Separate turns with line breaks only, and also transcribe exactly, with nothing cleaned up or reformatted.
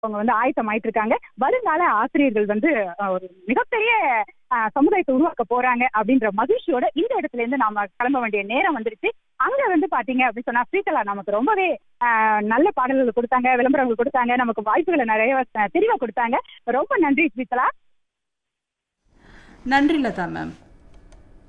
அவங்க வந்து ஆயத்தமாயிட்டு இருக்காங்க. வருங்கால ஆசிரியர்கள் வந்து அஹ், ஒரு மிகப்பெரிய அஹ், சமுதாயத்தை உருவாக்க போறாங்க அப்படின்ற மகிழ்ச்சியோட இந்த இடத்துல இருந்து நாம கிளம்ப வேண்டிய நேரம் வந்துருச்சு. அங்க வந்து பாத்தீங்க அப்படின்னு சொன்னா ஸ்ரீகலா நமக்கு ரொம்பவே அஹ், நல்ல பாடல்கள் கொடுத்தாங்க, விளம்பரங்கள் கொடுத்தாங்க, நமக்கு வாய்ப்புகளை நிறைய அஹ், தெளிவா கொடுத்தாங்க. ரொம்ப நன்றி ஸ்ரீகலா.
நன்றி லதா மேம்.